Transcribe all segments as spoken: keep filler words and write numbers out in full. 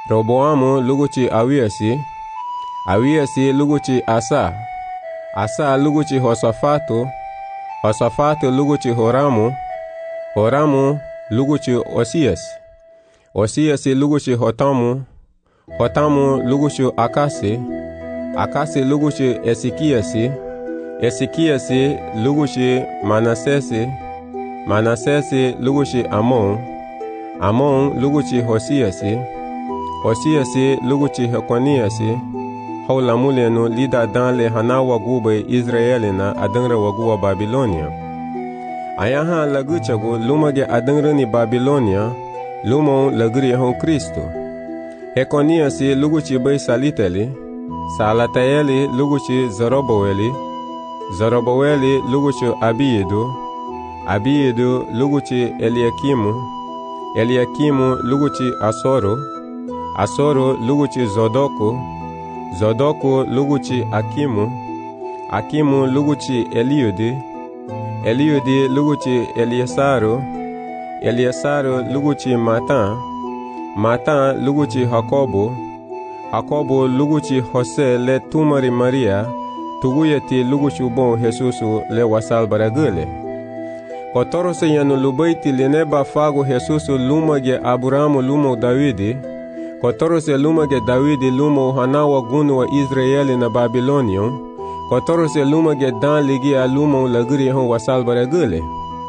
Roboamu lugu ci Awiyasi, Awiyasi lugu ci Asa, Asa lugu ci Hosafatu, Hosafatu lugu ci Horamu, Horamu lugu ci Osiyas, Osiyasi lugu ci Hotamu, Hotamu lugu ci Akasi, Akasi lugu ci Esikiyasi, Esikiyasi lugu ci Manasesi, Manasesi lugu ci Amon, Amon lugu ci Hosiyasi, Hosiyasi lugu ci Hekoniyasi, hawla mulenu lida dan le hana wagu be Israelina adangre wagu wa Babilonia. Ayaha lagu chagu lumage adangre ni Babilonia, lumon lagri hon Kristo. Hekoniyasi lugu ci be Saliteli, Salatayeli lugu ci Zorobaweli, Zorobaweli lugu ci Abiyedu, Abiyedu lugu ci Eliakimu, Eliakimu lugu ci Asoro, Asoro lugu ci Zodoku, Zodoku lugu ci Akimu, Akimu lugu ci Eliudi, Eliudi lugu ci Eliesaru, Eliesaru lugu ci Matan, Matan lugu ci Hakobu, Hakobu lugu ci Hose le tumari Maria, tuguyeti lugu ci bon Jesusu le wasal baragule. Kotorose yanu lubaiti lineba fagu Jesusu lumage Aburamu lumo Dawidi, Kotorose lumage Dawidi lumo hanawa gunu wa Israeli na Babilonion, Kotorose lumage dan ligi a lumo lagri hon wasal baragule.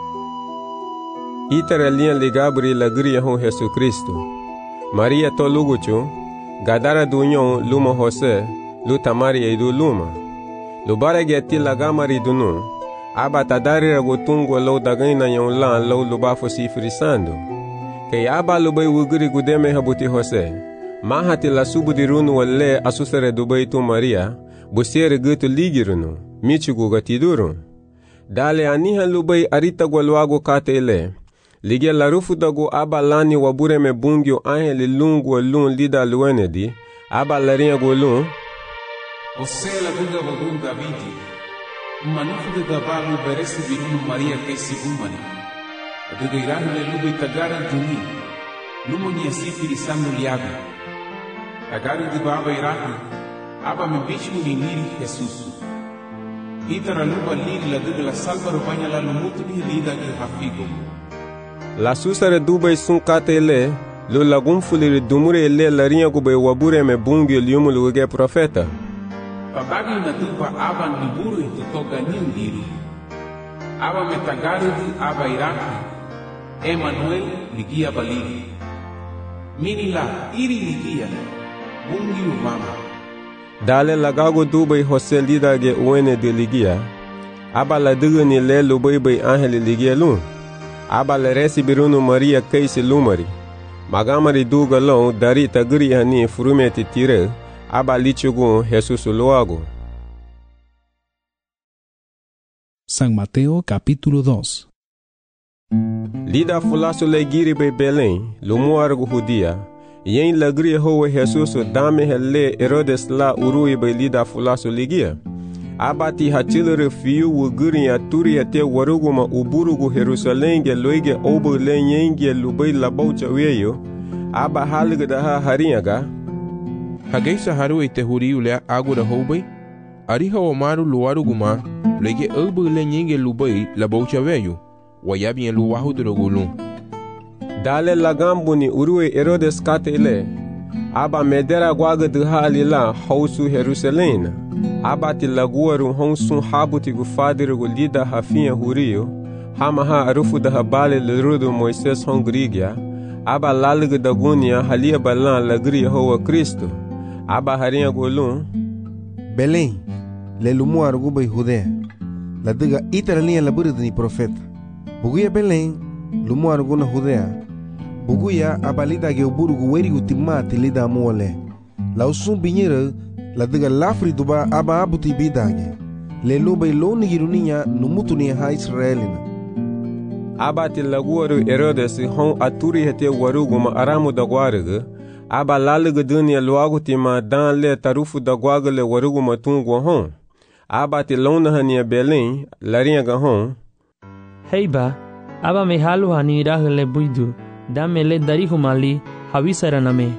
Itere lian ligabri lagri hon Jesu Kristo. Maria to luguchu, gadara dunyon lumo Jose, lutamari eidu luma. Lubarege ti lagamari dunu, aba tadari ragotungo lo dagaina yon lan lo lubafo sifrisando. Kay aba lubay wuguri gudeme habuti Jose, mahati la subudirunu wale asusere dubay tu Maria, busiere gutu ligirunu, michugu gatiduru. Dale aniha lubay arita gwalwago kate ile, lige la rufu dago aba lani wabure me bungyo ahe li lungu lun lida luenedi, aba laria golun, Jose la duga wagun Davidi, manufu de gabalu beresi birunu Maria kesi umani. Duga iranu le lube tagaran tuni, lumo ni asifiri sangu liaga. Tagaru de baba iraku, aba me bichu ni liri Jesusu. Itara luba liri la duga la salva rupanya la lumutu ni lida ki hafigo. La susare dubay sun kate ile, lo lagum fuliri dumure ile la rinha gube wabure me bungyo liumu luge profeta. Pabagi na tupa aba niburu tutoka nindiri. Aba metagarudu aba iraki. Emmanuel ligia baligi. Minila iri ligia. Bungi umama. Dale lagago dubay Jose lidage uene de ligia. Aba la dugani le lubay bay angeli ligia lun. Aba le resi birunu Maria kaisi lumari. Magamari duga lon dari tagri hani furumeti tire. Aba lichugu Jesus loago. San Mateo capítulo dos. Lida fulaso le giri be Belém, lumuargo Judia. Yen lagri howe Jesus dame hele Herodes la urui be lida fulaso ligia. Abati hachilere fiu wuguri ya turi ya te waruguma uburugu Jerusalenge loige obo le yenge lubei labaucha weyo. Aba halga da ha harinyaga. Hageisa haru ite huriu le agura houbei, ariha o maru luaru guma, lege elbu le nyinge lubei la boucha veyu, wayabien luahu drogulun. Dale lagambu ni urue Herodes kate ile, aba medera gwaga duha alila hausu Jerusalena, aba ti laguaru honsun habuti gufadiri gulida hafinha huriu, hamaha arufu da habale lirudu Moises hongrigia, aba lalig dagunia halia balan lagri hoa Kristo. Aba harinha golun Belém, le lumu arguba Judea, la diga itara linha labura ni profeta. Buguia Belém, lumu arguna Judea. Buguia abalida ge uburugu weri utimati lida muole. La usum binyeira, la diga lafri duba aba abuti bidage. Le luba loni giruninha numutu ni ha Israelina. Aba ti laguaru Herodes hon aturi hete waruguma aramu dagwariga. Aba lalige dunia luagu ti ma dan le tarufu da guagale warugu matungu hon. Aba ti lona hania Belém, larinha ga hon. Heiba, aba me halu hani irahele buidu, dame le darihu mali, havisara name.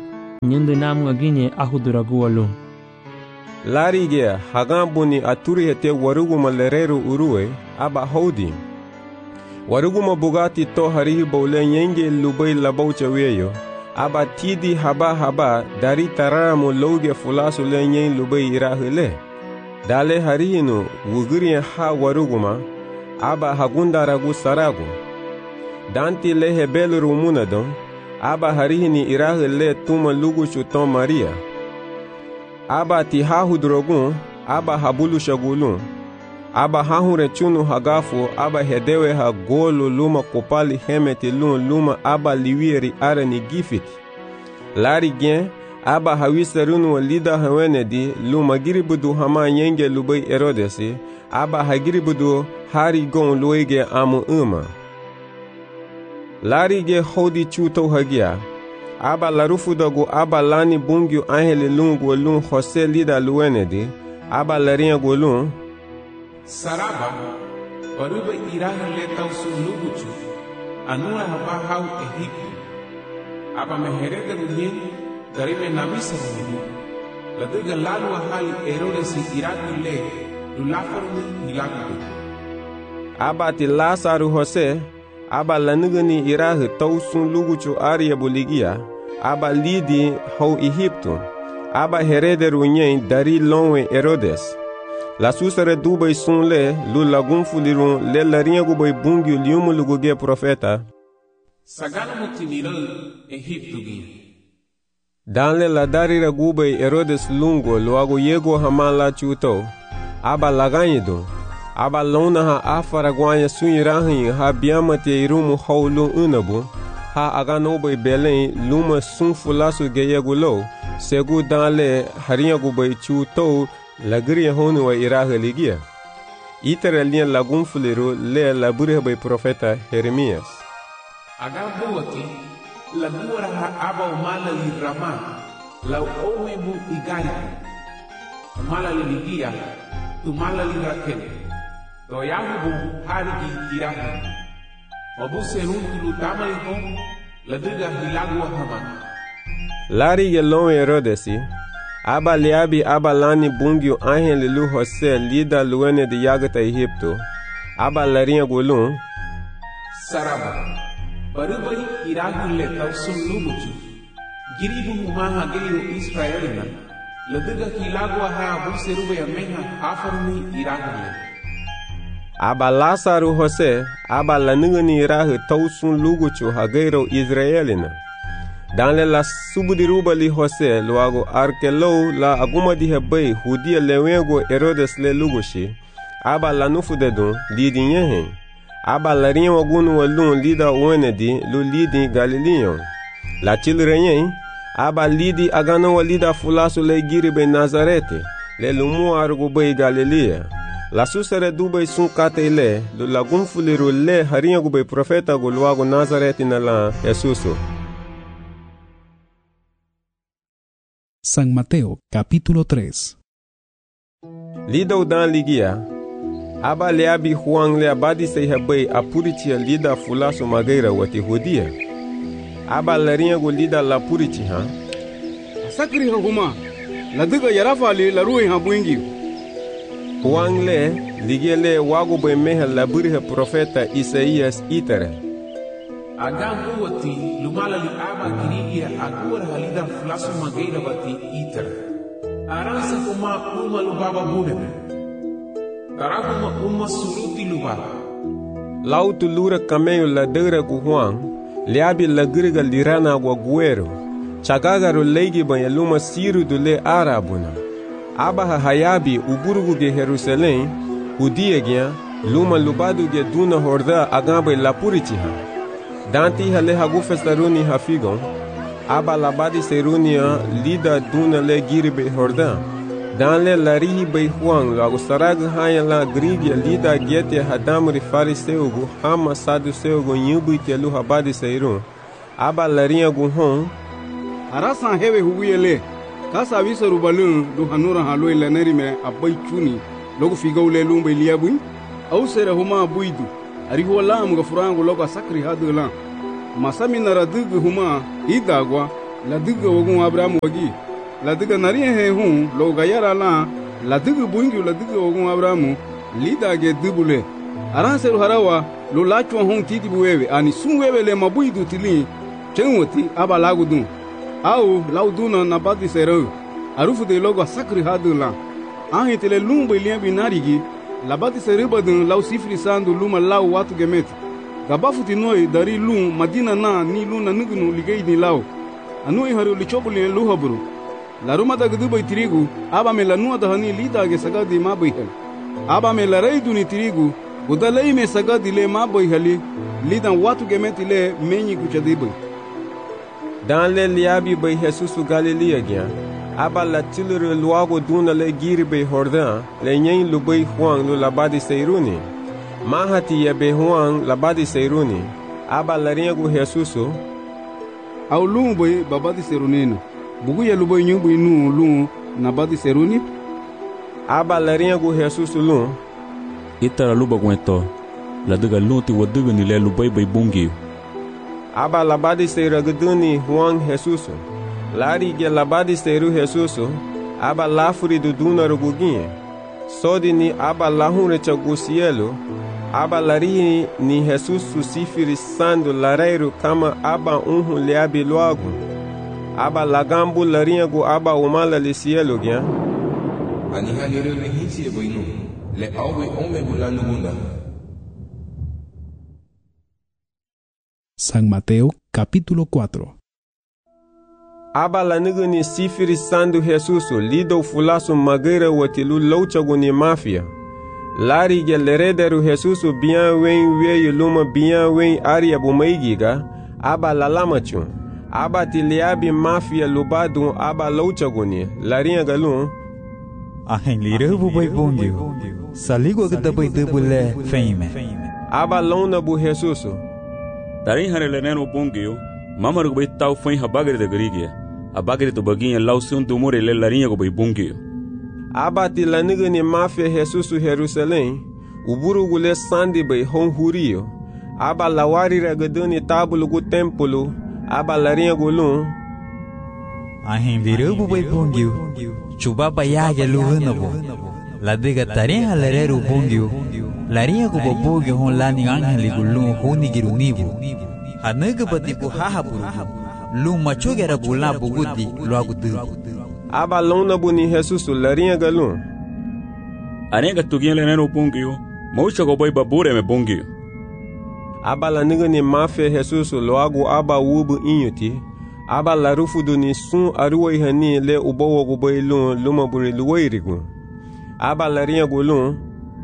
nyende namu aginye ahuduragu alum. Larige hagambuni aturi hete waruguma lereru urue aba hodi. Waruguma bugati to harihi bole nyenge lubai labaucha weyo. Aba tidi haba haba dari taramu loge fulasu le nyen lubai irahile. Dale harihinu wugiriya ha waruguma aba hagunda ragu saragu. Danti lehe beluru munadon aba harihini irahile tuma lugu chuton Maria. Aba ti hahudrogun aba habulu shagulun. Aba hahure chunu hagafu aba hedewe ha golu luma kopali hemeti lun luma aba liwieri arani gifit. Lari gen aba hawisarunu lida hawenedi luma giribudu hama nyenge lubai Herodesi aba hagiribudu hari gon luege amu uma. Lari ge hodi chuto hagia aba larufudagu aba lani bungyu angele lungu lun Jose lida luenedi aba larinha golun Saraba, paruba iraha leta usu luguchu, anura haba hau Egipto. Aba meherega runyen, darime namisa runyen. Laduga lalu ahali Herodes iraku le, lulafaruni hilaku. Aba ti Lasaru Jose, aba lanugani iraha tausun luguchu aria boligia, aba lidi hau Egipto. Aba herede runyen dari lonwe Herodes. La susare dubai sun le lu lagun fulirun le larinha gubai bungiu liumu luguge profeta. Sagana mutinira Egipto gi. Dan le la darira gubai Herodes lungo luago yego hamala chuto. Aba laganyido. Aba lona ha afara guanya sunirahin ha biamate irumu haulu unabu. Ha aganobai belen luma sun fulasu geyegulo. Segu dan le harinha gubai chuto. Lagri honu wa iraha ligia. Itera linha lagun fuleru le labure by profeta Jeremias. Agabuati lagura ha aba umala li rama la owe bu igaya. Umala li ligia tumala li rakel. To yahu bu harigi iraha. Wabu serun tulu tamali hon laduga hilagua hama. Lari gelon Herodesi. Aba liabi aba lani bungyu anhen lilu Jose lida luene de yagata Egipto. Aba larinha golun. Saraba. Barubari iragu le tausun lumuchu. Giribu humaha geyo Israelina. Laduga kilagua ha abu serube ya meha hafaruni iragu le. Aba Lasaru Jose aba lanugani iragu tausun luguchu hageiro Israelina. Dans la subudiruba li Jose luago arkelo la aguma di hebei hudia lewego Herodes le lugoshi aba la nufudedun lidi nyehe aba la rinha wagunu walun lida wenedi lu lidi Galileon la chilrenye aba lidi agano walida fulasu le giribe Nazarete le lumu argube Galilea la susere dube sun katele lu lagun fuliru le harinha gube profeta go luago Nazarete na la Jesuso. San Mateo, capítulo tres. Lida udan ligia. Aba leabi Juan le abadi se hebei apuritia lida fulasu mageira wati hudia. Aba larinha go lida la purici ha. Sakri ha huma. La diga yarafa li la ruin ha buingi. Juan le ligia le wago be meha la buriha profeta Isaías itere. Agamu wati lumala li aba girigia agura halida flasu mageira wati iter. Aransa kuma uma lubaba bunebe. Tarakuma uma suruti lubaba. Lautu lura cameio la deura gu Juan, liabi la griga lirana gua guero. Chagagaru leigi banha luma siru do le arabuna. Aba hayabi uburugu ge Jerusalém, udia gia, luma lubadu ge duna horda agabe la puritiha. Danti hale hagu festaruni hafigon, aba labadi serunia lida duna le giribe hordan. Dan le larihi bei Juan lagu sarag haya la grigya lida gete hadamri fariseugu hama saduseugu nyubu telu habadi seirun. Aba larinha gu hon. Arasan hewe huguyele, kasa visa rubalun du hanura haloi laneri me abai chuni, logo figau le lumbe liabui, au sere huma abuidu. Arigo lam ga furango logo sakri hadu lam. Masami naradugu huma idagwa la diga wogun Abraham wagi la diga nari he hun lo gayara la la diga buingi la diga wogun Abraham lida ge dibule aran seru harawa lo la chwa hun titi buwewe ani sunwewe le mabuidu tili chenwati aba lagudun au lauduna nabadi seru arufu de logo sakri hadula ahi tele lumbe liambi narigi labati seru badun lau sifri sandu luma lau watu gemeti gabafuti noi dari lum madina na ni luna nugunu ligei ni lau anui haru lichobuli luhaburu laruma da gdubai tirigu aba me lanua da hani lida ge sagadi mabuihel aba me laraidu ni tirigu budalei me sagadi le mabuiheli lidan watu gemeti le menyi kuchadibai. Dans le liabi bay Jesus Galilia gya aba la tilere luago duna le giri bay Jordan le nyen lu bay Juan lu labadi seiruni mahati ya bay Juan labadi seiruni aba la riego Jesuso au lu bay babadi serunina bugu ya lu bay nyu bay nu lu nabadi seruni aba la riego Jesuso lu itara lu bagwento la daga lu ti wadaga ni le lu bay bay bungi aba labadi seira guduni Juan Jesuso lari ge labadi seiru Jesuso aba lafuri du duna ruguginye sodi ni aba lahunre chagusielo aba lari ni Jesuso sifiri sandu lareiru kama aba unhu leabi luagu aba lagambu lariagu aba umala lisielo gya ani halire le hinsi eboinu le awe ome bulanu gunda. San Mateo capítulo cuatro. Aba la niguni sifiri sandu Jesuso lido fulasu magere watilu louchaguni mafia. Lari ge lerederu Jesuso bien wen weye luma bien wen aria bumaigiga aba la lamachun. Aba tiliabi mafia lubadun aba louchaguni laringa galun. Ahen lire bubai bongyo. Saligo gadabai debule feime. Aba lona bu Jesuso. Tarin hare leneno bongyo mama rubai tau fein habagre de grigia. Abagre to baginha lausun do more le larinha go bongyo. Aba tilanigani mafia Jesuso Jerusalém. Uburu gule sandi bai honhurio. Aba lawari ragaduni tabulu gu templo. Aba larinha golun. Ahen lire bubai bongyo. Chuba bayage luhunabo. La diga tarin halereru bongyo. Larinha go bobogyo hon lani angeli gulun honi girunibu. Hanaga bati bu hahaburu. Lu machogera gula bugudi luagudu. Aba lona buni Jesuso larinha galun. Arenga tugia leneno bongyo. Maucha go boy babure me bongyo. Aba la nigani mafia Jesuso loagu aba wubu inyuti. Aba la rufudu ni sun aruwa ihani le ubowo go boy lun luma buri luwairigu. Aba larinha gulun.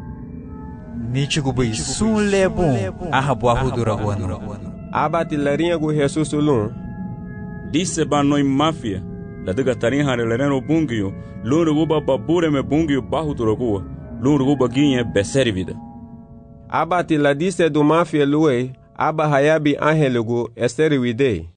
Nichigu bai sun lebon ahabu ahudura wano. Aba ti larinha gu Jesuso lun. Disse ba noi mafia. La diga tarin hare lereno bungio. Lun ruguba babure me bungio bahudura gua. Lun ruguba ginye beseri vida. Aba ti la disse do mafia luwe. Aba hayabi angelugu esteri widei.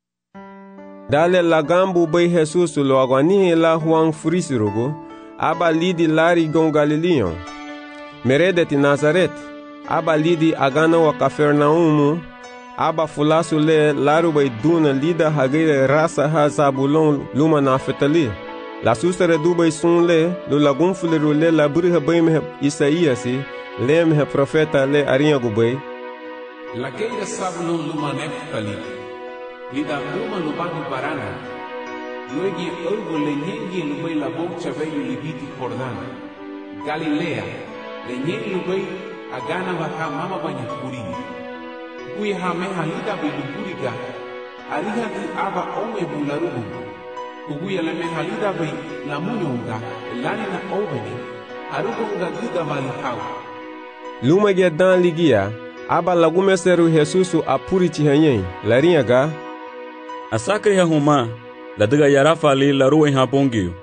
Dale lagambu bai Jesuso lo agwanihe la Juan frisirugu. Aba lidi lari gon Galileon. Meredeti Nazaret, aba lidi agana wa Kafernaumu, aba fulasu le larubai duna lida hagire rasa ha Zabulon luma Naftali. La susere dubai sun le, lu lagun fuliru le la buriha baime Isaiasi, le mehe profeta le arinha gubai. La keira Zabulon luma Naftali, lida luma lubani barana, luegi urgo le nyengi lubai la bocha veio libiti Jordan, Galilea, le nyen lubai agana baka mama banya kurini kuya hame halida biluburiga ariha di aba ome bularubu kuya le me halida bai la munyonga lani na oveni arugonga gida malihau luma ge dan ligia aba lagume seru Jesuso apuri chihanyen larinha ga asakre ha huma la diga yarafa li la ruwa ha bongio.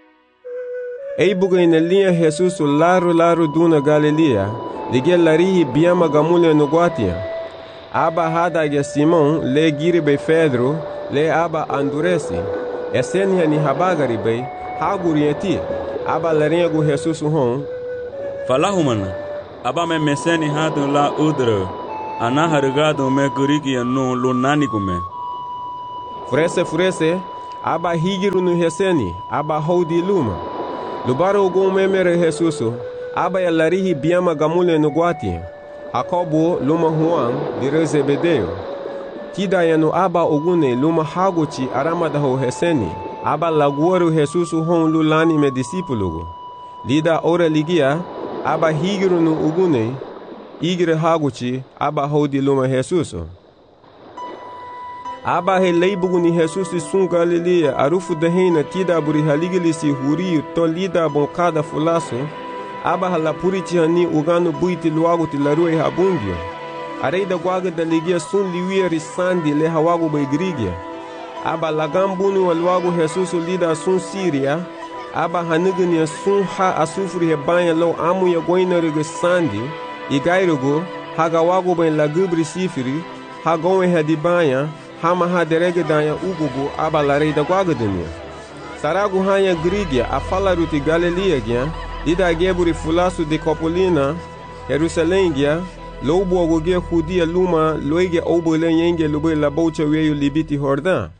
Ei buga ina linha Jesuso laru laru duna Galilia, ligia larihi biama gamulha no guatia. Aba hada ge Simon le giri be Pedro, le aba anduresi. Esenia ni habagari be, haguri eti. Aba larinha gu Jesuso hon. Falahumana, aba me meseni hadun la udre, ana harigado me gurigi no lo nani gume. Furese furese, aba higiru no heseni, aba hodi luma. Lubaro go memere Jesuso, aba ya larihi biama gamule no guati. Jacobo luma Juan, dire Zebedeo. Tida yano aba ogune luma haguchi aramadaho heseni. Aba laguaru Jesusu hon lulani me disipulugo. Lida ora ligia, aba higiru no ogune, igire haguchi, aba hodi luma Jesuso. Aba he leibugu ni Jesusi sun Galilea, arufu dehena tida buri haligilisi huriu to lida bonkada fulaso. Aba halapurichi hani ugano buiti luagu ti larue habungio. Areida guaga da ligia sun liwia risandi le hawagu baigrigia. Aba lagambunu waluagu Jesusu lida sun Siria. Aba hanigania sun ha asufuri hebanya lo amu ya goina riga sandi. Igairugo hagawagu bain lagubri sifiri. Hagowe hadibanya. Hama ha derege danya ugugu aba lareida guaga dunia. Saragu hanya grigia afala ruti Galilea gia. Lida geburi fulasu de Copolina, Jerusalém gia. Lobo agogia judia luma loige obole yenge lube la bocha weyu libiti Jordán.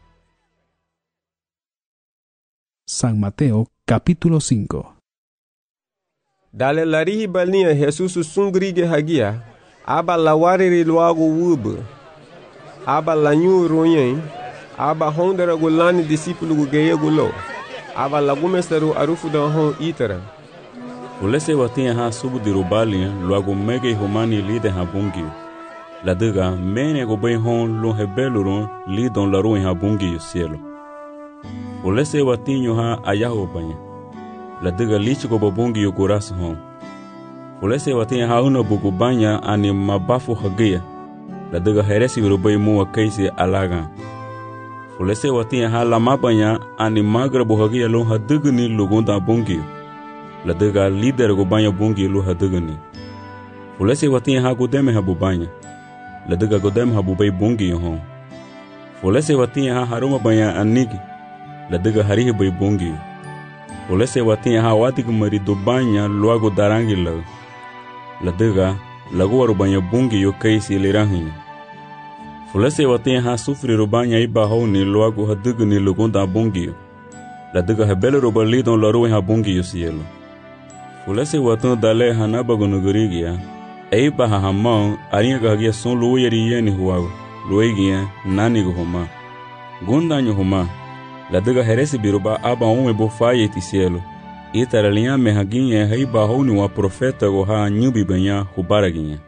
San Mateo capítulo cinco. Dale larihi balnia Jesusu sungrige hagia, aba lawariri luago wubu, aba lanyu royen, aba hondera gulani discípulo gugeye gulo, aba lagumesteru arufu da hon itera. Ulese watinha ha subu dirubalia luago mege humani lide ha bungi. La diga mene go bem hon lo hebelurun lidon la ruin ha bungi o cielo. Ulese watinho ha ayaho banha. La diga lich go babungi o coraço hon. Ulese watinha ha una bugu banha ani mabafu hagia. La diga heresi urubei mua keisi alaga. Ulese watinha ha la mabanha ani magra bohagia lo ha digni lugonda bungi. La diga líder go banha bungi lu ha digni. Ulese watinha ha godeme ha bubanya. La diga godem ha bubei bungi hon. Ulese watinha ha haruma banha anigi. La diga harihi bai bungi. Ulese watinha ha watig mari do banha luago darangi la. La diga lago aru banha bungi yo keisi lirangi. Ulese watinha ha sufri ru banha iba honi luago ha digni lugonda bungi. La diga hebele ru balidon la ruin ha bungi yo cielo. Ulese watun dale hanaba gonugurigia. Eiba ha hamão arinha gagia son luieri yeni huago. Luigia nani go homa. Gundanyo homa. La diga heresi biruba aba ume bofaye ti cielo. Itara linha mehaginha heiba honi wa profeta go ha nyubi benya hubaraginha.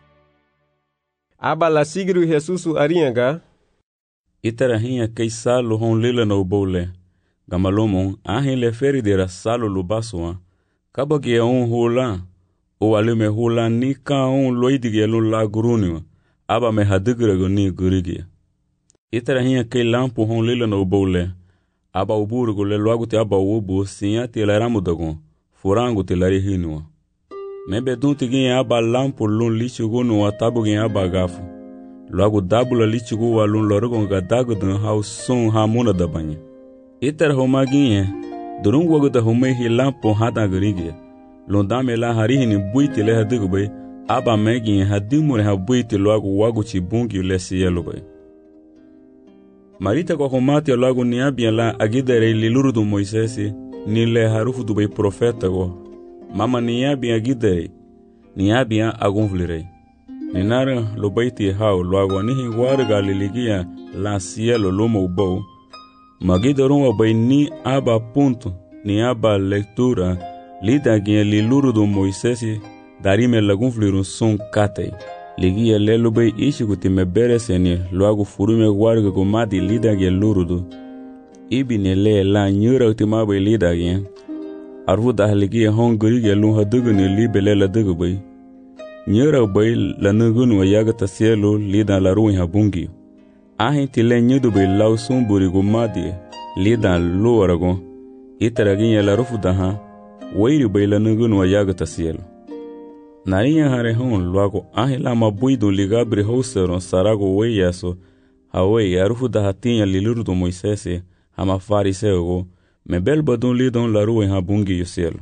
Aba la sigru Jesusu arinha. Itara hinha kei salo hon lila no bole. Gamalomon ahin le feridera salo lubasoa. Kabagi un hula. O alume hula ni ka un loidige lu la gruniwa. Aba me hadigre go ni gurigia. Itara hinha kei lampo hon lila no bole. Aba uburgo le loago te aba ubu sinha te laramu dagon. Furango te lari hinua. Mebe dunti ginha aba lampo lun lichugu no atabu ginha aba gafu. Loago dabula lichugu wa lun lorogon gadago dun hau sun hamuna da banha. Itara homa ginha. Durungu wago da home hi lampo hada gurigia. Londame la harihi ni buiti le hadigu bay. Aba megin hadimure ha buiti loago wago chibungi le sielo bay. Marita kwa komati loago ni abia la agidere liluru du Moisesi. Ni le harufu du bay profeta go. Mama ni abia agidere. Ni abia agunflirei. Ni nara lo baiti hao loago nihi warga liligia la sielo lomo ubou. Magidorun wa bay ni aba punto. Ni aba lectura. Lida ginha liluru do Moisesi darime lagunflirun son katei. Ligia lelubei ishiguti me bereseni loago furume warga gomadi lida ginha lurudu. Ibi ne le la nyura utimabe lida ginha. Arvuda ligia hongurigia lunha duguni libe lela dugubei. Nyura bei la nugunu wa yagata cielo lida la ruin habungi. Ahin tile nyudubei lau sumburi gomadi lida luaragon. Itara ginha la rufuda ha. Wairi baila nugun wa yagata cielo. Narinha hare hon loago ahi lama buido ligabri houseron sarago weiaso hawei arufu da hatinha liluru do Moisesi hama fariseo me belbadun lidon la rua ha bungi yo cielo.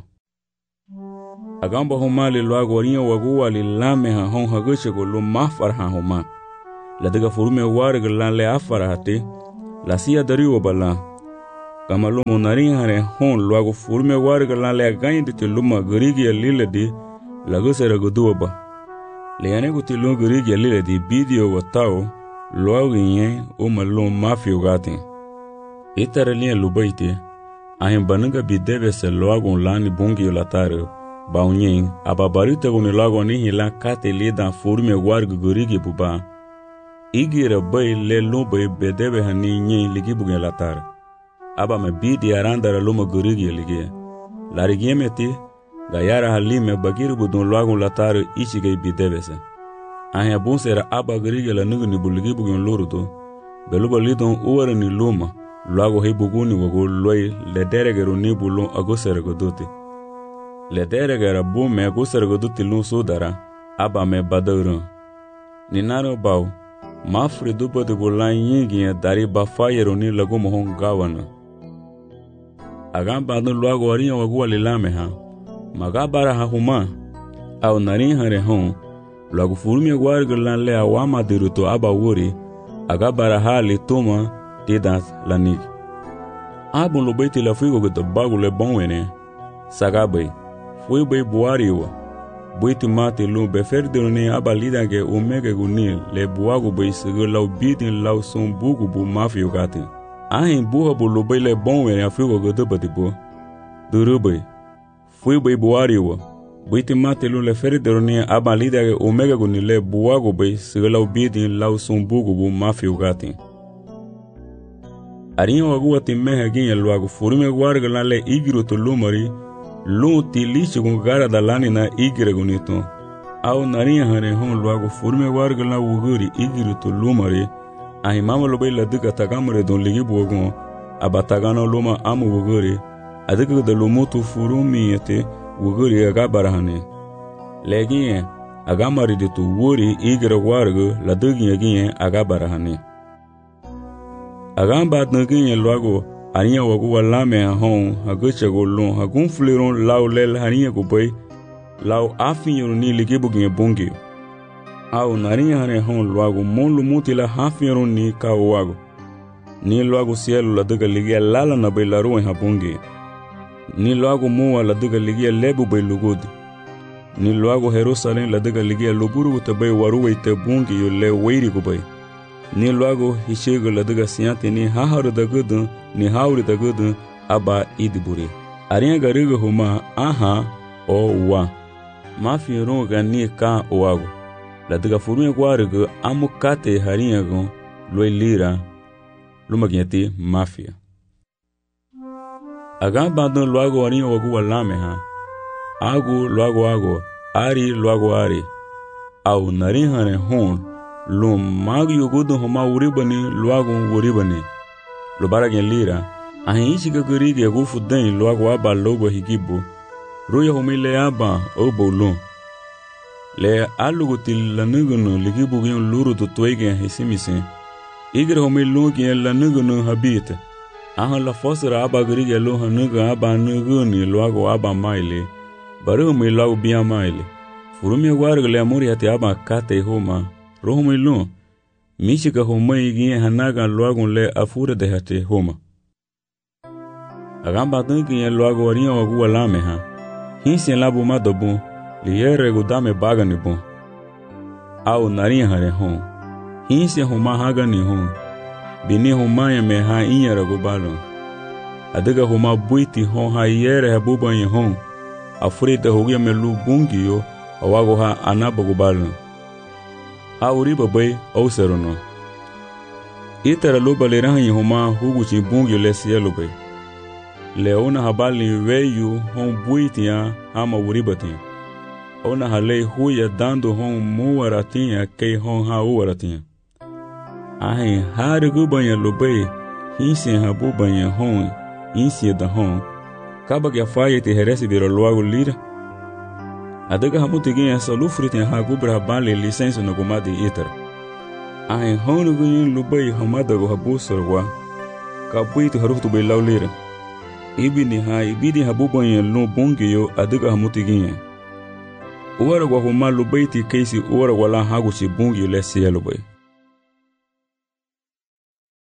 Agamba homali loago warinha wagua li lame ha hon haguchego lo mafar ha homa. La diga furume warga lan le afara hati La sia dariwa bala. Kama lumo narin hare hon luago furme warga la le gain de luma garigi ya lile di lago sera godua ba. Le ane ko tilon garigi ya lile di bidio watao luago nye o malum mafio gatin. Itara liya lubaiti ahin bananga bidebe se luago lani bungi yolatare baunyin ababarita guni luago nihi la kate lidan furme warga garigi buba. Igira bay le lumbai bedebe hani nye ligi bugen latare. Aba me bidi arandara luma gurigi ligie. Larigie meti gayara halime bagiru budun luagun latare ichi gay bidebese. Ahin abun sera aba gurigi la nugu ni buligi bugun lurudo. Beluba lidon uwara ni luma luago hei buguni wago loi lederegero ni bulun agusere goduti. Lederegera bu me agusere goduti lun sudara aba me badurun. Ninaro bau mafri dupa de bulan yingi dari bafayero ni lagu mohon gawana. Agam badun luago arinha wagu alilame ha. Magabara ha huma. Au narin hare hon. Luago furumi aguarga lan le awama diruto aba wuri. Agabara ha li tuma didat lanig. Abun lo baiti la figo gita bagu le bonwene. Sagabay. Fui bay buariwa. Buiti mate lu beferdero ni aba lidange omega gunil le buago bay sige lau bidin lau son bugu bu mafio gatin. Ahin buha bu lo bay le bonwene afigo gita batibo. Durubay. Fui bay buariwa. Buiti mate lu le ferdero ni aba lidange omega gunil le buago bay sige lau bidin lau son bugu bu mafio gatin. Arinha wagua timeha ginha luago furume guarga la le igiro to lumari lu tilichi gun gara dalani na igire gunito. Au narinha hane hon luago furume guarga la wuguri igiro to lumari ahi mama lo bay la diga tagamare don ligi buogon abatagano luma amu wuguri adiga de lumutu furumi ete wuguri agabara hane. Leginha agamari de tu wuri igire guarga la diga ginha agabara hane. Agam bat nagin luago arinha wagu walame hon hagucha golon hagun fleron lau lel harinha go bay lau afin ni ligibu gin bongi au narinha hane hon luago molu mutila hafin ni ka wago ni luago cielo la daga ligia lala na bay la ruin ha bongi ni luago muwa la daga ligia lebu bay lugudi ni luago Jerusalem la daga ligia luburu te bay waruwe te bongi yo le weiri go bay. Ni luago hishego la daga siante ni haharu da gudun ni hauri da gudun aba idiburi. Arinha gariga huma aha o wa. Mafi ronga ni ka oago. La daga furunha guariga amukate harinha gon loi lira lumagiati mafia. Agam bandon luago arinha wagu walame ha. Agu luago ago. Ari luago ari. Au narinha hon. Lum mag yogudu homa uribani luago uribani. Lubara gen lira. Ahin ichi gagurigi agufu den luago aba lobo higibu. Ruya humile aba obo lum. Le alugu til lanugunu ligibu gen luru tutuege hisimisi. Igre humile lungi en lanugunu habite. Ahan la fosra aba gurigi lu hanuga aba nuguni luago aba maile. Bari humile luago bia maile. Furumi guarga le amuri hati aba kate homa. Rohumai lu, michika humai ginhe hanaga luagun le afura de hate homa. Agamba tunki luago arinha wagu walame ha. Hinsi labu madobu, liere gudame bagani bon. Au narinha hare hon. Hinsi huma hagani hon. Bini huma ya me ha inyara gubalo. Adiga huma buiti hon ha iere habuba nye hon. Afuri de hugia me lu bungi yo, awago ha anaba gubalo. Ha uriba bay au serono. Itara luba le rahi homa huguchi bungi le sielo bay. Leona habali weyu hon buitia hama uribatia. Ona hale huya dando hon muwaratia kei hon ha uwaratia. Ahin hari gubanya lubay hinsi habubanya hon insi da hon. Kaba kia faye te heresi biro luago lira. Adaga hamuti ginha salufritin ha gubra habali licença no gumadi itara. Ahin honu gunyin lubay hamadago habusorwa. Kapuitu harutu bay laulira. Ibini ha ibidi habubanya lu bungi yo adaga hamuti ginha. Uwara gwa huma lubayti keisi uwara wala haguchi bungi le siya lubay.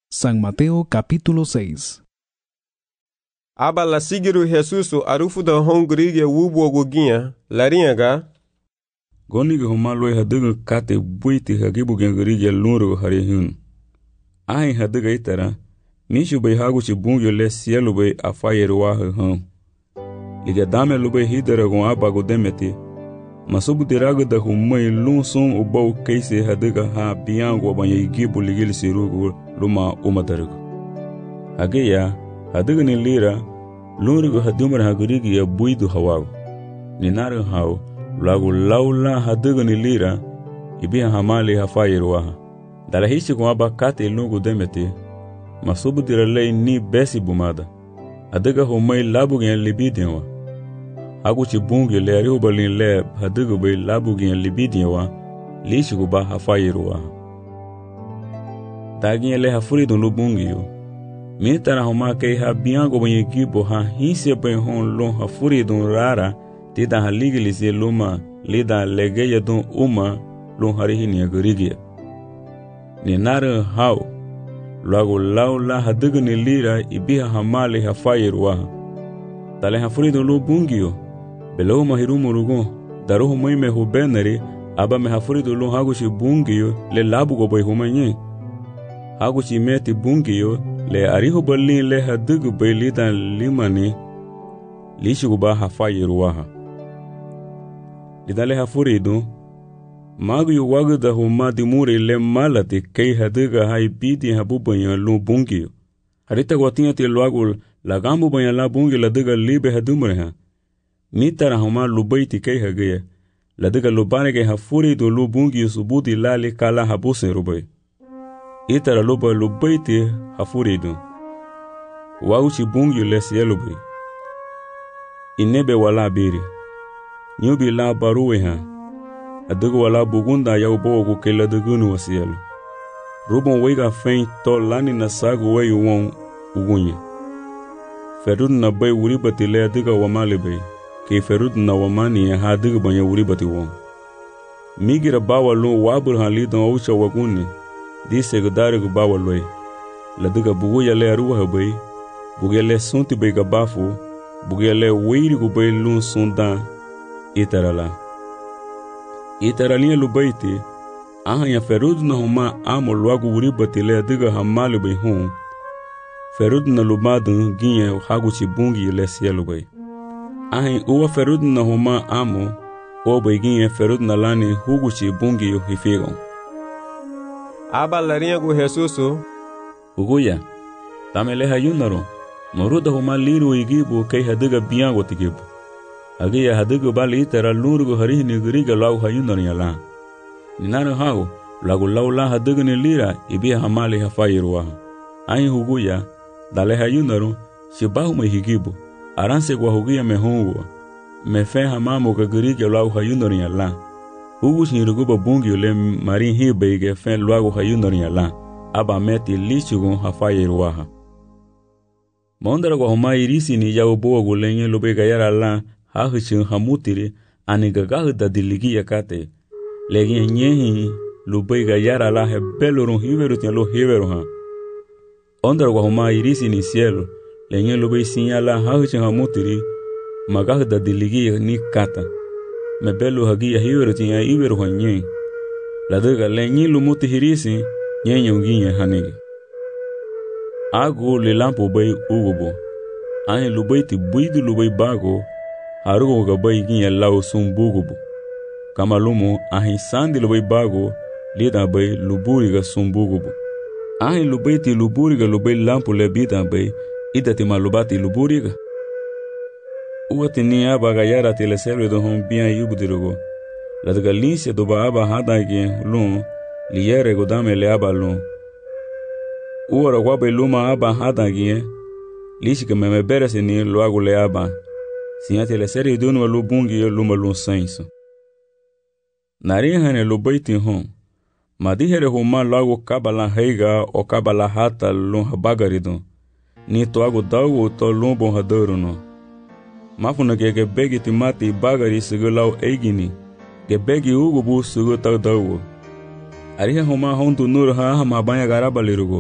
San Mateo capítulo seis. Aba la sigiru Jesuso arufu da hongri ya wubo gogia laringa goni ga homa loy hadaga kate buiti hagibu gengri ya lunro hari hun ai hadaga itara nishu bay hagu ci bungyo le cielo bay afayeru wa han liga dame lu bay hidara gon aba go demeti masubu diraga da humay lun sun ubaw kaise hadaga ha biango banye gibu ligil sirugo luma umadargo hageya hadaga ni lira lunrigo hadumar hagurigi ya buidu hawago ni naru haw lagu laula hadaga ni lira ibi hamali hafayeru wa dala hichi ko aba kate lungu demeti masubu diralay ni besi bumada hadaga humay labu gen libidiwa hagu ci bungyo le ari ubalin le hadaga bay labu gen libidiwa lishi ko ba hafayeru tagin le hafuri don lu bungyo mi tara homa kay ha biango banye gibo ha hinse bay hon lon hafuri don rara tida ha ligilise luma lida legeya don uma lon harihi ni agrigia ni nare haw lagu laula hadaga ni lira ibiha hamali hafayeru wa tale hafuri don lu bungyo belo mahirumu rugo daruhu moime hubenari aba me hafuri don lu hagu shi bungyo le labu go bay humanye hagu ci meti bungyo le ariho balin le hadaga bay lidan limani lishi guba hafayeru wa lidale hafuridu magu yu wagda huma dimuri le malati kay hadaga hay bidi habu banyan lu bungyo harita gwatinga ti luagul lagambu banyan la bungyo ladaga libe hadumre ha mitara huma lubaiti kay hagaya ladaga lubane kay hafuridu lu bungyo subuti lali kala habusen rubay itara luba lubaiti hafuridu wauchi bungyo le cielo bay inebe wala biri nyubi la baruwe ha adaga wala bugunda ya ubogo kela dagunu wasielo rubon wega fein to lani na sagu we won ugunye ferud na bay wuri batile adaga wamale bay ke ferud na wamani ha adaga banya wuri bati won migira bawalo wabur ha lidon aucha waguni dise godare go bawalo ladaga bugu ya le ruwa bay bugu le sunti bay gabafu bugu le weiri go bay lun sunda itarala itaralia lubaiti aha ya ferud na huma amo luagu wuri batile diga hamali bay hum ferud na lubadu ginye hagu ci bungi le cielo bay aha uwa ferud na huma amo o bay ginye ferud na lani hugu ci bungi yo hifigo aba laringa go Jesuso uguya tamele hayunaro moruda huma liru igibu kay hadiga biango tigibu agiya hadaga bali itara lunrugo harihi ni guriga lau hayunar yala ninare hago lagu laula hadaga ni lira ibi hamali hafayeru wa ai huguya dale hayunaru shibahu me higibu aranse kwa huguya me hongo me fe hamamo ka guriga lau hayunar yala hugu shinrugo babungi le marin hibe ge fe lau hayunar yala aba meti lichugo hafayeru wa mondara kwa homa irisi ni yawo bogo lenye lobe gayara la hahishin hamutiri anigagahu da diligi yakate legi nyehi lubaiga yara la hebelorun hiveru tian lo hiveru ha ondar wa huma irisi ni cielo lenye lubai sinyala hahishin hamutiri magahu da diligi ni kata mebelu hagi hiveru tian hiveru ha nye ladaga lenye lumuti hirisi nyenye unginye hanigi agu lilampo bai ugubo ani lubai ti buidu lubai bago harugo ga bay ginya law sum bugubu kamalumu ahi sandi lubay bago lida bay luburi ga sum bugubu ahi lubay ti luburi ga lubay lampu le bida bay idati malubati luburi ga uwati ni aba ga yara ti le serve do hon bien yubudirugo ladaga linse do ba aba hada ge lun liyere go dame le aba lun uwara kwa bay luma aba hada ge lishi ke meme berese ni luago le aba sinyate le seri donu lu bungi yo luma lu senso nari hane lu baiti hon madihere huma lago kabala heiga o kabala hata lu habagarido ni to ago dawo to lu bon hadoro no mafuna ke ke begi timati bagari sigulaw eigini ke begi ugo bu sugo ta dawo ariha huma hon tu nur ha ha mabanya garabalirugo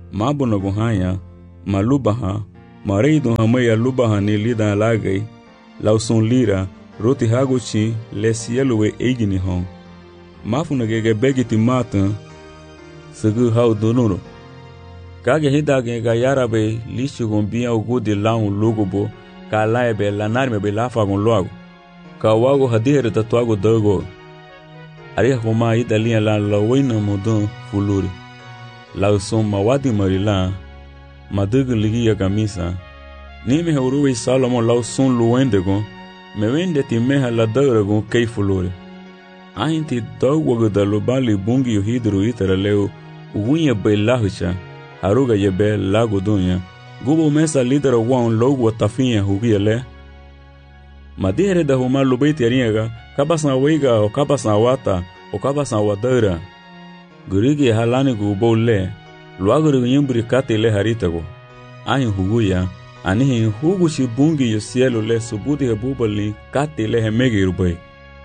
Mabuna guhanya, malubaha, marido hamaya lubaha ni lida lagay, lauson lira, roti haguchi, le cielo e egini hon. Mafuna gege begiti matan, segu hau donoro. Kage hidage ga yarabe lishi gombia ugudi laun lugubo, ka laebe lanarme be lafagon loago. Ka wago hadihere tatuago dago. Aria homa idalia la lawina modon fuluri. Lauson mawadi marila, madugu ligia gamisa. Nime hauruwe Salomon lauson luendegon, me wende ti meha la dauragon kei fuluri. Ainti dawwago da lubali bungi yu hidru itara leo, uwinye be lahucha, haruga yebe lago dunya, gubo mesa lidera wan logo tafinha hugia le. Madihere da huma lubaiti ariaga, kabasan weiga o kabasan wata o kabasan wadara. Gurigi halani gubo le, luaguru yimbri kate le haritago. Ahin huguya, anihin hugu shibungi yu cielo le subudi hebubali kate le hemegi rubai.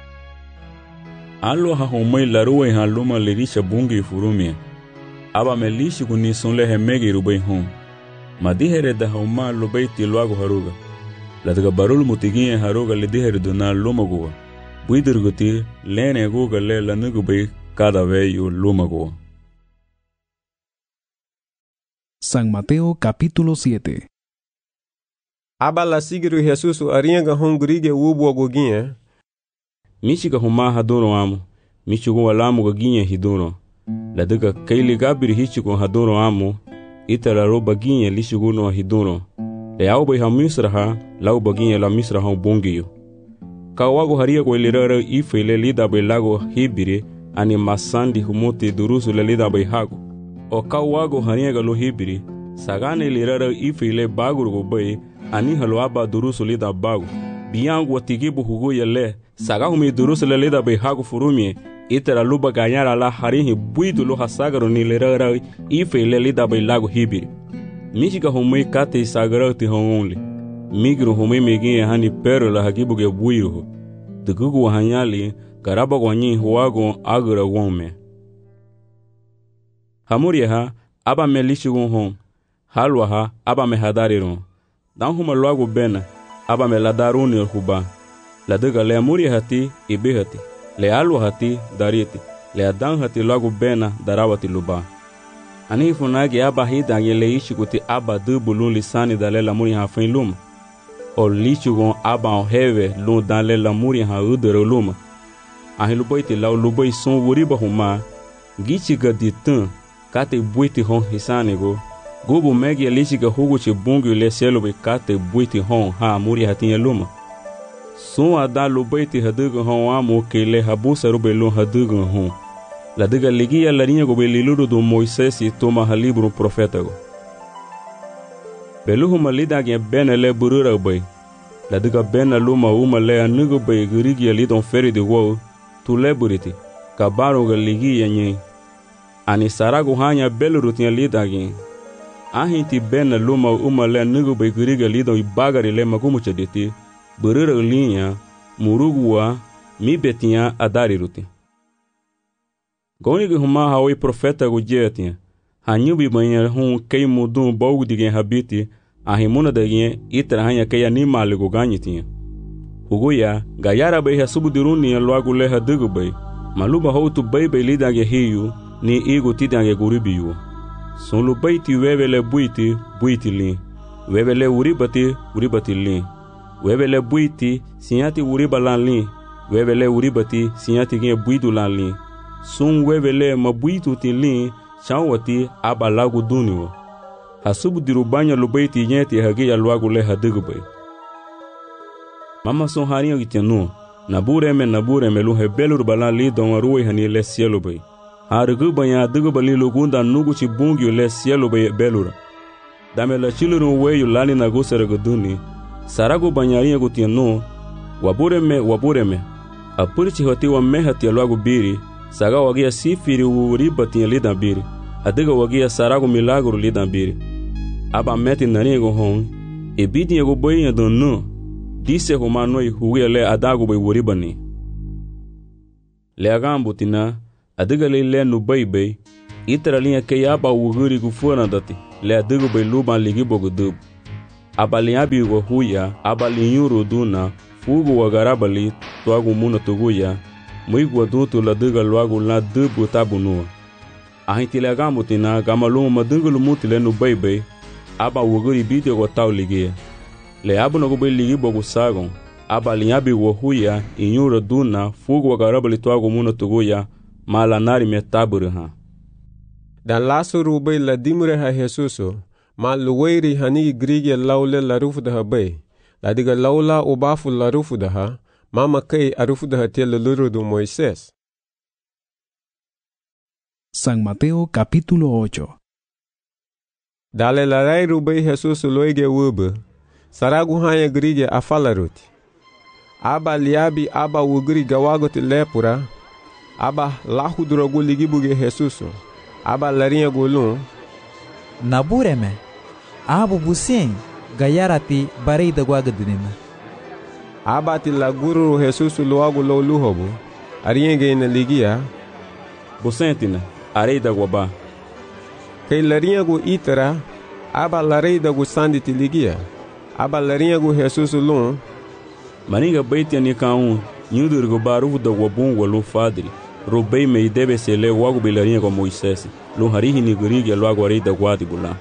Alo ha homai laruwe ha luma lirisha bungi furumia. Aba me lishi kuni sunle hemegi rubai hon. Madihere da homa lubaiti luago haruga. Ladaga barul mutiginye haruga lidihere duna luma goa. Buidirguti lene goga le lanugubai cada veyo luma goa. San Mateo capítulo siete. Aba la sigiru Jesus arianga hongurige ubo goginye. Michiga homa hadoro amo, michigo walamu gaginye hidono. Ladaga kaili gabiri hichigo hadoro amo, itala roba ginye lishigo no hidono. Le aubai ha misraha, lau baginye la misraha bongiyo. Kawago haria ko ilirara ife le lida bai lago hibiri, ani masandi humuti durusu le lida bai hago. O kawago haria galo hibiri, sagane ilirara ife le bagurgo bai, ani halo aba durusu lida bago. Biyangu watigibu hugo yale, sagahumi durusu le lida bai hago furumie, itera luba ganyara la harihi buidu lo hasagaro ni lirara ife le lida bai lago hibiri. Michiga humui kate sagara ti hongonli. Migru humui meginye hani pero la hakibu ge buiruhu. Dugugu hanyali, karaba gwanyi huwago agura wome. Hamuria ha, aba me lishigun hon. Halwa ha, aba me hadariron. Dan huma luago bena, aba me ladaruni huba. Laduga le amuria hati, ibe hati. Le alwa hati, dariti. Le adan hati luago bena, darawati luba. Ani funagi aba hidange le ishikuti aba dubu lisani dale la muri ha fin luma. O lichugon aba o heve lun dale la muri ha udere luma. Ahi luboiti lau luboi son wuriba huma. Gichiga di tun, kate buiti hon hisanego. Gubu megi ya lichiga huguchi bungi le selobe kate buiti hon ha muri hatinye luma. Son ada luboiti haduga hon amu ke le habusa rube lun haduga hon. La diga ligia la linha go beliluro do Moisés e toma ha libro profeta go. Beluhu malida ge bena le burura bay. La diga bena luma uma le anugo bay gurigi ali don feri de wo tu le buriti. Kabaro ga ligia nye. Ani sarago hanya beluru tin lida ge. Ahinti bena luma uma le anugo bay gurigi ali don ibagari le magumu chaditi. Burura linha murugua mi betinha adari ruti. Goniga huma hawi profeta go jetinha. Hanyubi banha hum kei mudum bogu digen habiti, a himuna dagen itra hanya kei animal go ganyitinha. Hugoya, gayara bai hasubudiruni loago le hadugo bai, maluba houtu bai bai lidange hiyu, ni igo tidange guribiyu. Son lu bai ti webe le buiti, buiti lin. Webe le uribati, uribati lin. Webe le buiti, sinyati uribalan lin. Webe le uribati, sinyati gen buidu lan lin. Sun wevele mabuitu tilin chanwati aba lagu duniwa. Hasubu dirubanya lubaiti nyeti hagi ya luagu le hadigubay. Mama son harinyo gitenu, nabureme nabureme lu hebelur balan li don ruwe hani le cielo bay. Harigubanya digubali lugunda nuguchi bungi le cielo bay belura. Dame la chilurun weyu lani nagusere guduni. Saragu banyarinyo gutenu, wabureme wabureme. Apurichi hoti wa mehati ya luagu biri. Saga wagia sifiri uriba tinha lidan biri. Adiga wagia sarago milagro lidan biri. Aba meti naringo hon. E bidinha go boinha do nu. Disse romanoi huia le adago bai uriba ni. Le agambo tina. Adiga le le no bai bai. Iteralinha ke aba wuguri gufuna dati. Le adigo bay luban ligi bogu dub. Abalinha bigo huya, abalinhuru duna, fugu wagarabali, tuagu muna tuguya, muigu adutu la diga luagu la dubu tabunua. Ahintile gamutina, gamaluma madingu lumutile nu baybay, aba wuguri biti go tau ligia. Le abu no go ligi bogu sagon, abalinha bigo huya, inhuru duna, fugu wagarabali tuagu muna tuguya, mala nari me taburiha. Dan lasu rubay la dimure ha Jesuso, ma luwairi hani grige laule la rufudaha bay, la diga laula ubafu la rufudaha, mama kay arufudaha tel lurudu Moisés. San Mateo capítulo ocho. Dale la rai rubay Jesuso loige wube, saragu hanya grige afalaruti. Aba liabi aba wugri gawagote lepura, aba lahudrogu ligibuge Jesuso. Aba larinha golun nabureme abu busin gayarati barei da guagadinina. Aba ti la guru Jesus logo lo luhobo arinha na ligia busentina arei da guaba kay larinha go itara aba larei da go sandi ti ligia aba larinha go Jesus lun maninga baitia ni kaun nyudur go baru da guabun walu fadri. Robei me debe se le wago bilarinha com Moisés. Lo harihi ni gurigi lo agora da guadi bula.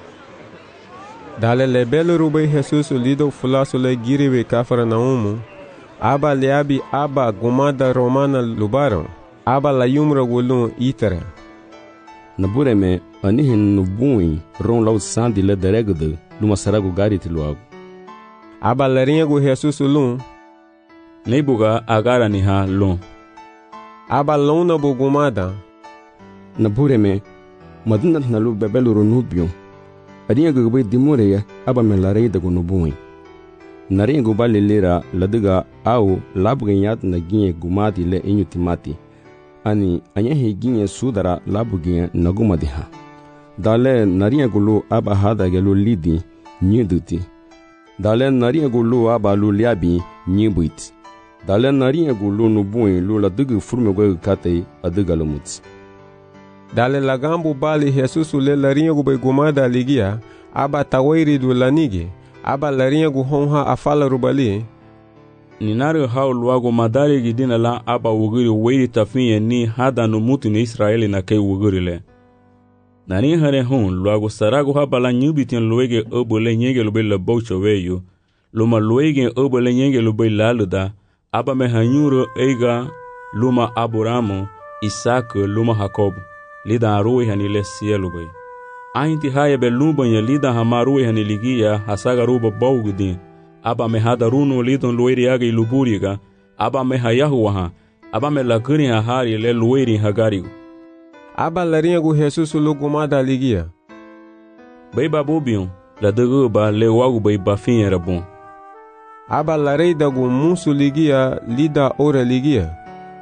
Dale le belo robei Jesus lido fulaso le giriwe kafara naumu. Aba leabi aba gumada romana lubaron. Aba la yumra gulun itara. Nabureme anihin nubuin ron lau sandi le deregde luma sarago gariti luago. Aba larinha go Jesus lun. Neibuga agara ni ha lun. Aba lona bugumada nabureme madina nalu bebelu ronubio arinha gugbe dimureya aba melarei da gunubuin narinha gubale lera ladiga au labuganyat na ginye gumadi le inyutimati ani anya higinye sudara labuginya nagumadiha dale narinha gulu aba hada gelu lidi nyiduti dale narinha gulu aba lu liabi nyibuiti dale narinha gulu nubuin lu la digu furme go katei adiga lumuts dale lagambu bali Jesus le larinha go begumada ligia aba tawairi du lanigi aba larinha go honha afala rubali ninari hau luago madari gidina la aba wugiri weiri tafinye ni hada numutu ni Israeli na kei wugiri le nani hare hun luago sarago haba la nyubitin luege obole nyenge lube la baucho weyo luma luege obole nyenge lube laluda aba mehanyuro eiga luma Abrahamu, Isaac luma Jacob, lida arui hanile cielo bay. Ainti haya be lumba lida hamarui haniligia hasaga ruba baugudin. Aba mehada runo lidon lueri aga iluburiga, aba mehayahuaha, aba me laguni hahari le lueri hagarigo. Aba larinha go Jesus lugumada ligia. Bay babubion, la deguba le wagu bay bafin era bom. Aba larei da go musu ligia lida ora ligia.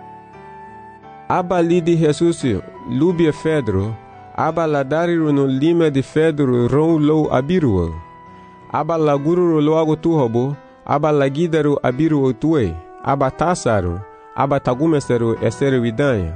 Aba lidi Jesus lubia Pedro, aba ladariru no lima de Pedro ron lo abiruo. Aba laguru loago tuhobo, aba lagidaru abiruo tue, aba tasaru, aba tagumeseru eseru vidanya.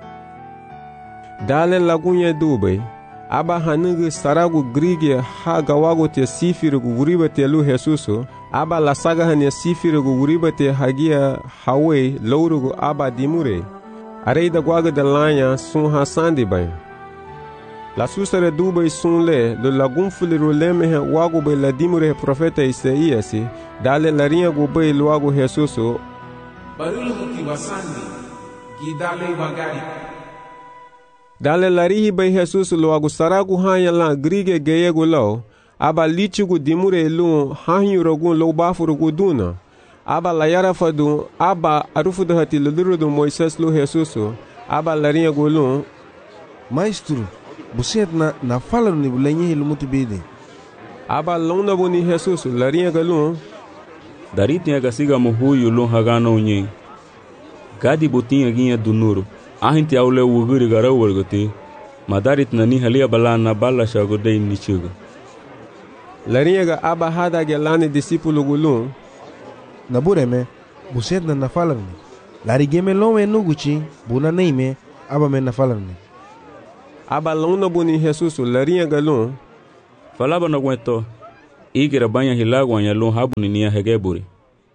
Dale lagunye dube, aba hanugu saragu grige hagawago te sifiru guriba te lu Jesuso, aba la saga hanya sifiru guriba te hagia hawe lourugu aba dimure. Arei da guaga de lanha sun hasandi bem. La susare duba sun le, lo lagun fuliru lemehe wago be la dimure profeta Isaías, dale larinha gube luago Jesuso. Barulu kutiwasandi, gidale wagari. Dale larihi be Jesus luago saragu hanya la grige geyego lau, aba lichigu dimure lu hanyu rogun lo bafuru duna. Aba la yara fadu, aba arufudu hati luluru do Moisés lu Jesuso, aba larinha golun. Maestro, você na na fala no bulenye ilu muito bide. Aba lona boni Jesuso, larinha golun. Dari tinha gasiga muhuyu lu hagano nyi. Gadi botinha ginha do nuro. Ahinti aule wuguri gara wargote. Madarit nani halia balana bala shagodei nichuga. Larinha ga aba hada gelane discípulo golun. Nabureme, você na na fala ni. Larigeme lome nuguchi, buna neime, aba me na fala ni. aba lona buni Jesus larinha galon. Falaba no aguento. Igira banha hilagwa ya lon habu ni nia hegeburi.